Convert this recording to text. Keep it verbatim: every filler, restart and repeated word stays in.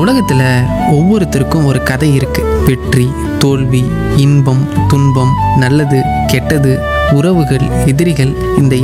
உலகத்தில் ஒவ்வொருத்தருக்கும் ஒரு கதை இருக்கு. வெற்றி, தோல்வி, இன்பம், துன்பம், நல்லது, கெட்டது, உறவுகள், எதிரிகள், இந்த